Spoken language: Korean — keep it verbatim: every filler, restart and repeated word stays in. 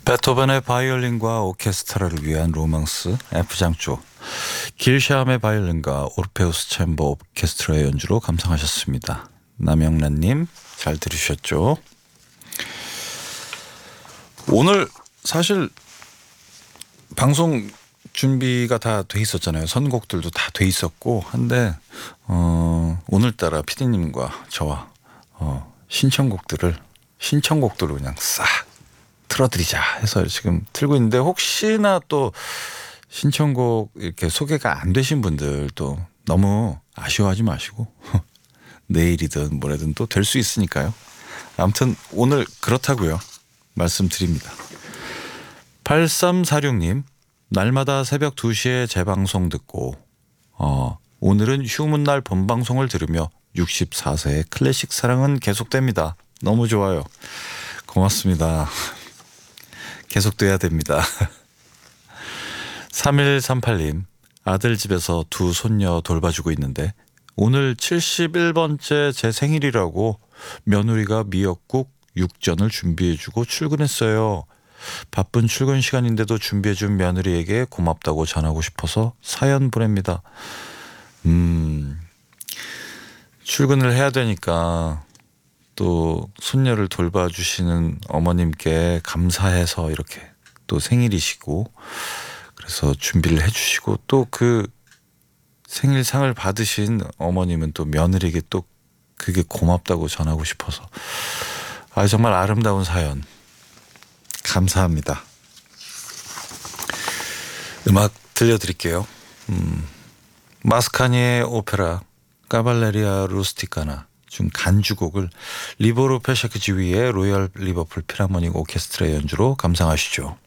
베토벤의 바이올린과 오케스트라를 위한 로망스 F장조, 길샤함의 바이올린과 오르페우스 챔버 오케스트라의 연주로 감상하셨습니다. 남영란님 잘 들으셨죠? 오늘 사실 방송 준비가 다 돼 있었잖아요. 선곡들도 다 돼 있었고 한데 어, 오늘따라 피디님과 저와 어, 신청곡들을 신청곡들로 그냥 싹 틀어드리자 해서 지금 틀고 있는데, 혹시나 또 신청곡 이렇게 소개가 안 되신 분들 또 너무 아쉬워하지 마시고 내일이든 모레든 또 될 수 있으니까요. 아무튼 오늘 그렇다고요 말씀드립니다. 팔삼사육님, 날마다 새벽 두 시에 재방송 듣고 어, 오늘은 휴문날 본방송을 들으며 육십사 세의 클래식 사랑은 계속됩니다. 너무 좋아요. 고맙습니다. 계속돼야 됩니다. 삼일삼팔님, 아들 집에서 두 손녀 돌봐주고 있는데 오늘 칠십일 번째 제 생일이라고 며느리가 미역국, 육전을 준비해주고 출근했어요. 바쁜 출근 시간인데도 준비해준 며느리에게 고맙다고 전하고 싶어서 사연 보냅니다. 음, 출근을 해야 되니까 또 손녀를 돌봐주시는 어머님께 감사해서 이렇게 또 생일이시고 그래서 준비를 해주시고, 또 그 생일상을 받으신 어머님은 또 며느리에게 또 그게 고맙다고 전하고 싶어서, 아 정말 아름다운 사연 감사합니다. 음악 들려드릴게요. 음, 마스카니의 오페라 까발레리아 루스티카나 중 간주곡을 리보르 페샤크지위의 로열 리버풀 필하모닉 오케스트라 연주로 감상하시죠.